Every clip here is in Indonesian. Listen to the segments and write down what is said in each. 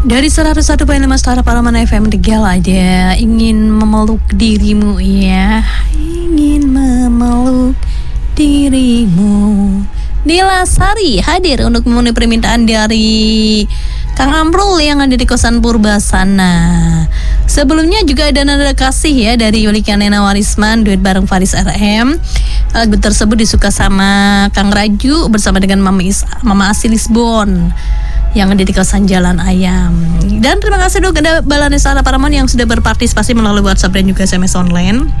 Dari 101.5 Suara Paraman FM Tegal ada ingin memeluk dirimu ya, ingin memeluk dirimu. Nila Sari hadir untuk memenuhi permintaan dari Kang Amrul yang ada di kosan Purbasana. Sebelumnya juga ada nada kasih ya dari Yulika Nena Warisman duet bareng Faris RM. Lagu tersebut disuka sama Kang Raju bersama dengan Mama Asi Lisbon yang ada di kawasan Jalan Ayam. Dan terima kasih dong kepada Balane Suara Paraman yang sudah berpartisipasi melalui WhatsApp dan juga SMS online.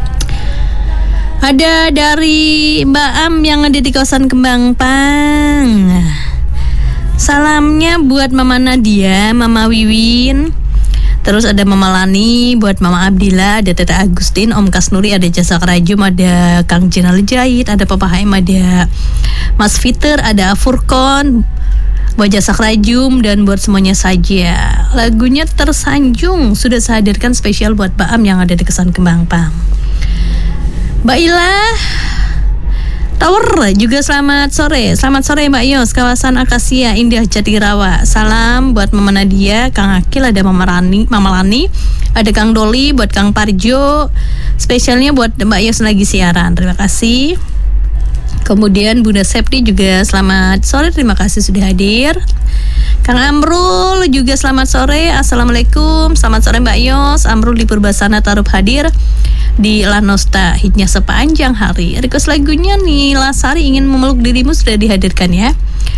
Ada dari Mbak Am yang ada di kawasan Kembang Pang. Salamnya buat Mama Nadia, Mama Wiwin. Terus ada Mama Lani, buat Mama Abdillah, ada Tete Agustin, Om Kasnuri, ada Jasa Kerajum, ada Kang Jenal Jahit, ada Papa Haim, ada Mas Fiter, ada Furkon, buat Jasa Kerajum, dan buat semuanya saja. Lagunya Tersanjung sudah saya hadirkan spesial buat Mbak Am yang ada di Kesan Kembang Pang. Mbak Ila Tower juga selamat sore. Selamat sore Mbak Yos, kawasan Akasia Indah Jatirawa. Salam buat Mama Nadia, Kang Akil, ada Mama Lani, ada Kang Doli, buat Kang Parjo. Spesialnya buat Mbak Yos lagi siaran. Terima kasih. Kemudian Bunda Septi juga selamat sore, terima kasih sudah hadir. Kang Amrul juga selamat sore. Assalamualaikum, selamat sore Mbak Yos. Amrul di Purbasana Tarup hadir di Lanosta, hitnya sepanjang hari. Request lagunya Nila Sari ingin memeluk dirimu sudah dihadirkan ya.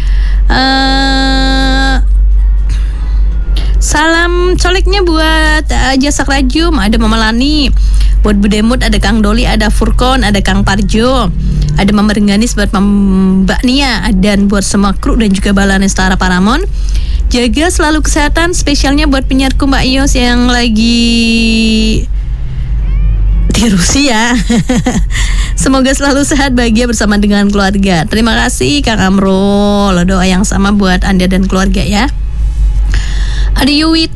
Salam coleknya buat Jasa Kerajum, ada Mama Lani, buat Budemut, ada Kang Doli, ada Furkon, ada Kang Parjo, ada Mama Rengganis, buat Mbak Nia, dan buat semua kru dan juga Balane Suara Paramon. Jaga selalu kesehatan, spesialnya buat penyiarku Mbak Yos yang lagi di Rusia. Semoga selalu sehat, bahagia bersama dengan keluarga. Terima kasih Kang Amrul. Doa yang sama buat Anda dan keluarga ya. Ada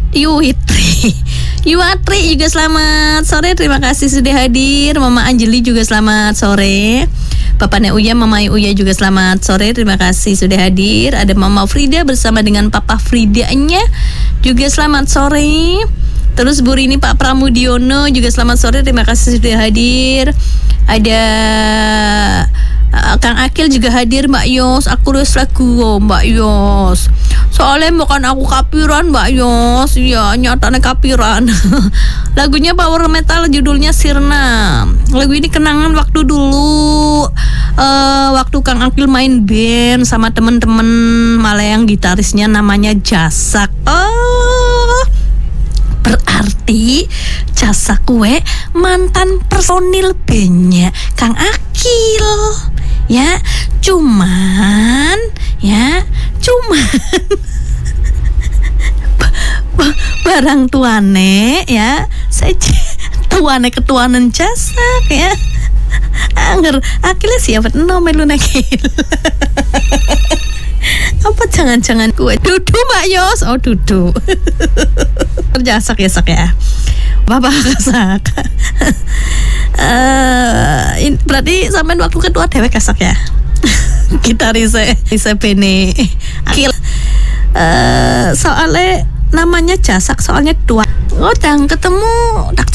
Yuwatri juga selamat sore. Terima kasih sudah hadir. Mama Anjeli juga selamat sore. Papanya Uya, Mama Uya juga selamat sore. Terima kasih sudah hadir. Ada Mama Frida bersama dengan Papa Fridanya juga selamat sore. Terus Bu Rini, Pak Pramudiono juga selamat sore, terima kasih sudah hadir. Ada Kang Akil juga hadir Mbak Yos. Aku harus lagu Mbak Yos. Soalnya bukan aku kapiran Mbak Yos. Ya nyatanya kapiran. Lagunya power metal, judulnya Sirna. Lagu ini kenangan waktu dulu waktu Kang Akil main band sama temen-temen, malah yang gitarisnya namanya Jasak. Berarti Jasa kue mantan personil bandnya Kang Akil ya. Cuman barang tuane ya, saya tuane ketuanan Jasa ya. Angger Akilnya siapa melu Akil. Apa jangan-jangan kue Dudu Mbak Yos? Oh Dudu. Jasak ya sak ya. Bapak kasak. Berarti sampai waktu kedua dewek kasak ya. Kita rise bene Akil. Soalnya namanya Jasak, soalnya dua. Oh, dan ketemu